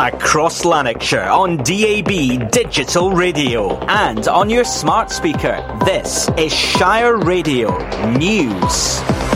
Across Lanarkshire on DAB Digital Radio and on your smart speaker. This is Shire Radio News.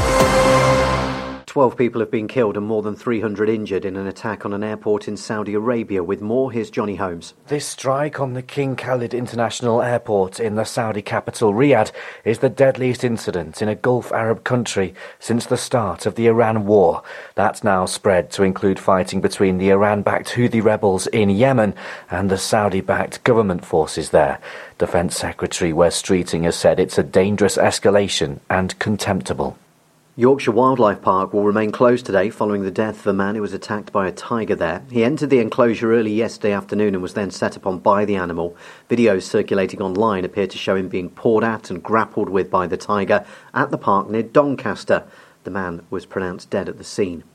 12 people have been killed and more than 300 injured in an attack on an airport in Saudi Arabia. With more, here's Johnny Holmes. This strike on the King Khalid International Airport in the Saudi capital, Riyadh, is the deadliest incident in a Gulf Arab country since the start of the Iran war. That's now spread to include fighting between the Iran-backed Houthi rebels in Yemen and the Saudi-backed government forces there. Defence Secretary Wes Streeting has said it's a dangerous escalation and contemptible. Yorkshire Wildlife Park will remain closed today following the death of a man who was attacked by a tiger there. He entered the enclosure early yesterday afternoon and was then set upon by the animal. Videos circulating online appear to show him being pawed at and grappled with by the tiger at the park near Doncaster. The man was pronounced dead at the scene.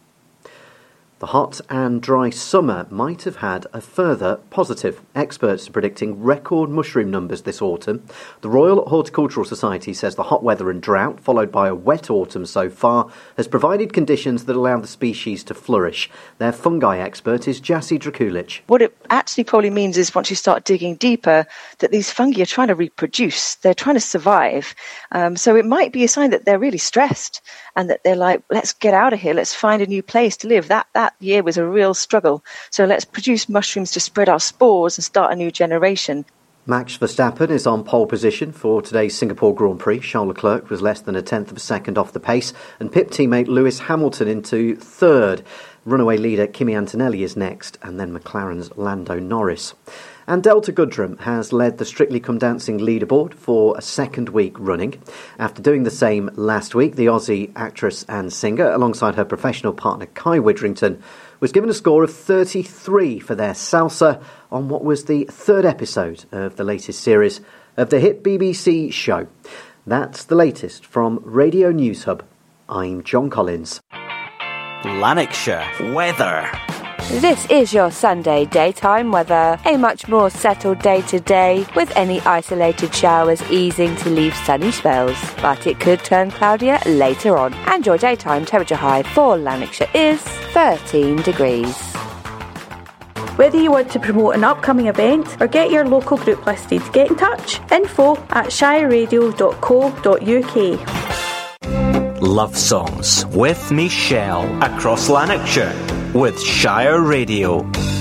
The hot and dry summer might have had a further positive. Experts are predicting record mushroom numbers this autumn. The Royal Horticultural Society says the hot weather and drought, followed by a wet autumn so far, has provided conditions that allow the species to flourish. Their fungi expert is Jassy Drakulic. What it actually probably means is once you start digging deeper, that these fungi are trying to reproduce. They're trying to survive. So it might be a sign that they're really stressed and that they're like, let's get out of here. Let's find a new place to live. That year was a real struggle. So let's produce mushrooms to spread our spores and start a new generation. Max Verstappen is on pole position for today's Singapore Grand Prix. Charles Leclerc was less than a tenth of a second off the pace, and pit teammate Lewis Hamilton into third. Runaway leader Kimi Antonelli is next, and then McLaren's Lando Norris. And Delta Goodrem has led the Strictly Come Dancing leaderboard for a second week running. After doing the same last week, the Aussie actress and singer, alongside her professional partner Kai Widrington, was given a score of 33 for their salsa on what was the third episode of the latest series of the hit BBC show. That's the latest from Radio News Hub. I'm John Collins. Lanarkshire weather. This is your Sunday daytime weather. A much more settled day today, with any isolated showers easing to leave sunny spells. But it could turn cloudier later on. And your daytime temperature high for Lanarkshire is 13 degrees. Whether you want to promote an upcoming event or get your local group listed, get in touch. info@shireradio.co.uk. Love Songs with Michelle across Lanarkshire with Shire Radio.